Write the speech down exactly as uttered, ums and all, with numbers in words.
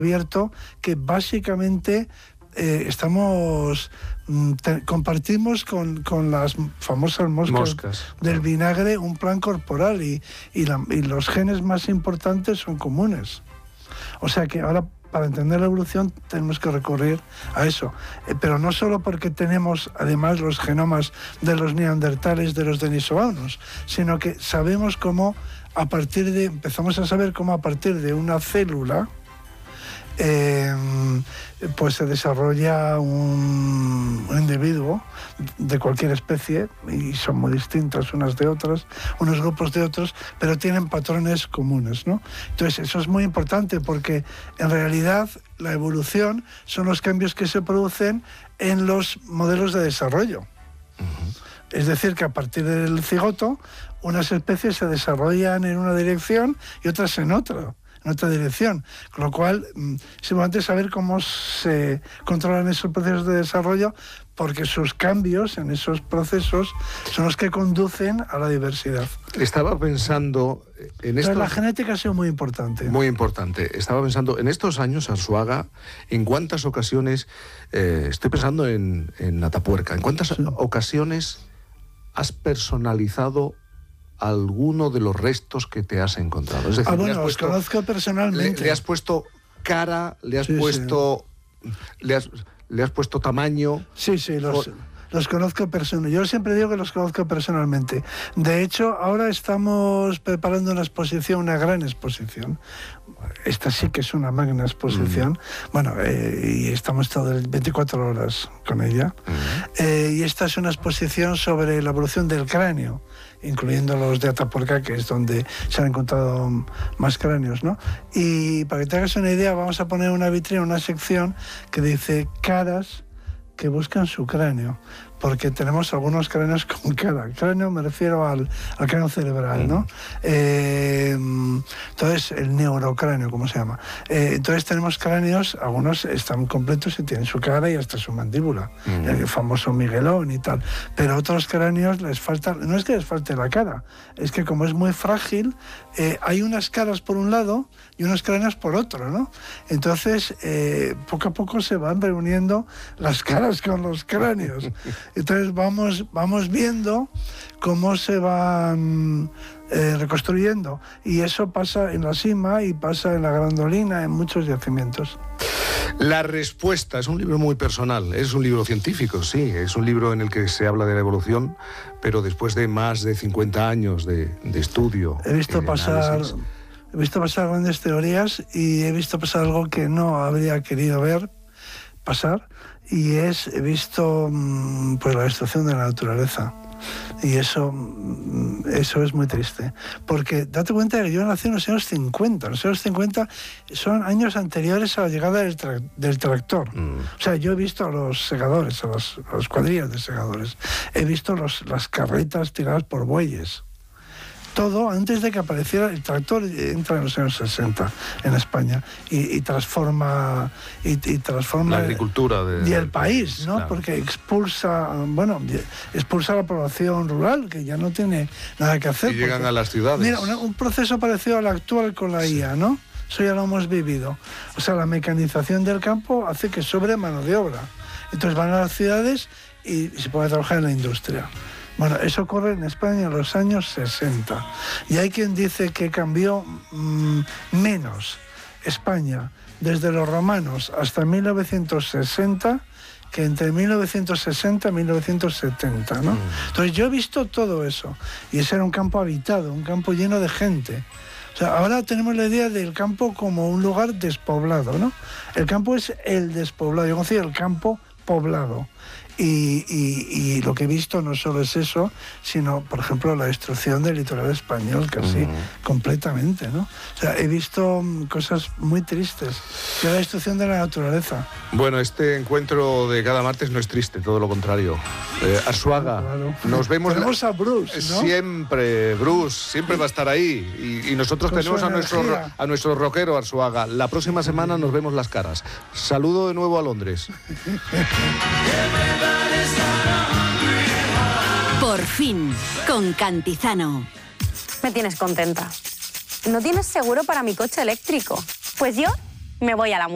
abierto que básicamente eh, estamos te, compartimos con, con las famosas moscas, moscas del vinagre un plan corporal y, y, la, y los genes más importantes son comunes. O sea que ahora, para entender la evolución, tenemos que recurrir a eso. Eh, pero no solo porque tenemos, además, los genomas de los neandertales, de los denisovanos, sino que sabemos cómo, a partir de, empezamos a saber cómo a partir de una célula, eh, pues se desarrolla un, un individuo de cualquier especie, y son muy distintas unas de otras, unos grupos de otros, pero tienen patrones comunes, ¿no? Entonces eso es muy importante porque en realidad la evolución son los cambios que se producen en los modelos de desarrollo. Uh-huh. Es decir, que a partir del cigoto unas especies se desarrollan en una dirección y otras en otra. en otra dirección, con lo cual es importante saber cómo se controlan esos procesos de desarrollo, porque sus cambios en esos procesos son los que conducen a la diversidad. Estaba pensando en esto. La genética ha sido muy importante. Muy importante. Estaba pensando en estos años, Arzuaga, en cuántas ocasiones, eh, estoy pensando en, en Atapuerca, en cuántas sí. ocasiones has personalizado alguno de los restos que te has encontrado. Es decir, ah, bueno, le has puesto, los conozco personalmente. Le, le has puesto cara, le has sí, puesto... Sí. Le, has, le has puesto tamaño. Sí, sí, los, o... los conozco personalmente. Yo siempre digo que los conozco personalmente. De hecho, ahora estamos preparando una exposición, una gran exposición. Esta sí que es una magna exposición. Mm. Bueno, eh, y estamos todas veinticuatro horas con ella. Mm. Eh, y esta es una exposición sobre la evolución del cráneo, incluyendo los de Atapuerca, que es donde se han encontrado más cráneos, ¿no? Y para que te hagas una idea, vamos a poner una vitrina, una sección que dice caras que buscan su cráneo, porque tenemos algunos cráneos con cara. Cráneo me refiero al, al cráneo cerebral, ¿no? Eh, entonces, el neurocráneo, ¿cómo se llama? Eh, entonces tenemos cráneos, algunos están completos y tienen su cara y hasta su mandíbula, mm. el famoso Miguelón y tal, pero otros cráneos les falta, no es que les falte la cara, es que como es muy frágil, eh, hay unas caras por un lado y unos cráneos por otro, ¿no? Entonces, eh, poco a poco se van reuniendo las caras con los cráneos. Entonces vamos, vamos viendo cómo se van eh, reconstruyendo. Y eso pasa en la sima y pasa en la grandolina, en muchos yacimientos. La respuesta es un libro muy personal, es un libro científico, sí, es un libro en el que se habla de la evolución, pero después de más de cincuenta años de, de estudio. He visto pasar... Análisis. He visto pasar grandes teorías y he visto pasar algo que no habría querido ver pasar, y es, he visto pues la destrucción de la naturaleza. Y eso, eso es muy triste. Porque date cuenta que yo nací en los años cincuenta. Los años cincuenta son años anteriores a la llegada del, tra- del tractor. Mm. O sea, yo he visto a los segadores, a las, a las cuadrillas de segadores. He visto los, las carretas tiradas por bueyes. Todo antes de que apareciera el tractor. Entra en los años sesenta en España y, y transforma y, y transforma la agricultura de, y el país, ¿no? Claro. Porque expulsa, bueno, expulsa a la población rural, que ya no tiene nada que hacer. Y llegan porque, a las ciudades. Mira, un, un proceso parecido al actual con la sí. I A, ¿no? Eso ya lo hemos vivido. O sea, la mecanización del campo hace que sobre mano de obra. Entonces van a las ciudades y, y se puede trabajar en la industria. Bueno, eso ocurre en España en los años sesenta. Y hay quien dice que cambió mmm, menos España desde los romanos hasta mil novecientos sesenta que entre mil novecientos sesenta y mil novecientos setenta, ¿no? Mm. Entonces yo he visto todo eso. Y ese era un campo habitado, un campo lleno de gente. O sea, ahora tenemos la idea del campo como un lugar despoblado, ¿no? El campo es el despoblado. Yo considero el campo poblado. Y, y, y lo que he visto no solo es eso, sino, por ejemplo, la destrucción del litoral español, casi mm. completamente, ¿no? O sea, he visto cosas muy tristes, que la destrucción de la naturaleza. Bueno, este encuentro de cada martes no es triste, todo lo contrario. Eh, Arzuaga, claro. Nos vemos... Tenemos la... a Bruce, ¿no? Siempre, Bruce, siempre va a estar ahí. Y, y nosotros Con tenemos a nuestro, a nuestro rockero, Arzuaga. La próxima semana nos vemos las caras. Saludo de nuevo a Londres. Por fin, con Cantizano. Me tienes contenta. ¿No tienes seguro para mi coche eléctrico? Pues yo me voy a la